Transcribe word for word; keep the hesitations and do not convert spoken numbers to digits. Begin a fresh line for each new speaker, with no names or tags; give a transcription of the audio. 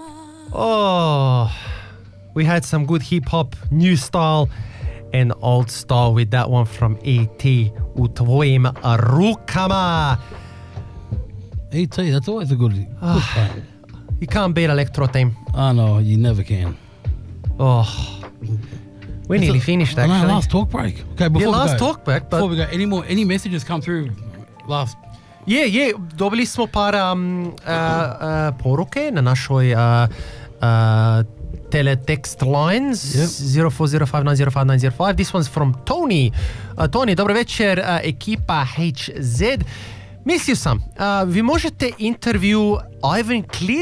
Oh, we had some good hip-hop, new style and old style with that one from E T U tvojim rukama.
E T, that's always a good, good thing.
You can't beat Electro Team.
Oh, no, you never can.
Oh, we're nearly
a,
finished,
I know,
actually.
last talk break. Okay, before
Yeah,
we
last
go,
talk break, but...
Before we go, any more, any messages come through last...
Je, je, dobili smo par um, uh, uh, poruke na našoj uh, uh, teletext lines
yep.
zero four zero five nine zero five nine zero five. This one's from Tony. Uh, Tony, dobro večer, uh, ekipa H Z. Mislio sam, uh, vi možete intervju Ivan Clear